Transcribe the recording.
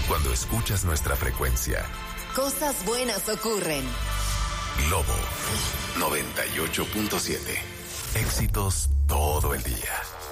Cuando escuchas nuestra frecuencia. Cosas buenas ocurren. Globo 98.7. Éxitos todo el día.